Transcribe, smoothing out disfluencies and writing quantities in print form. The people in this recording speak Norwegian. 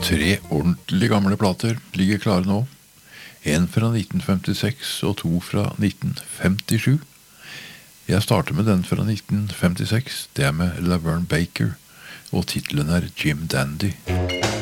Tre ordentlig gamle plater ligger klare nå. En fra 1956 og to fra 1957. Jeg starter med den fra 1956. Det er med Laverne Baker, og titelen er Jim Dandy.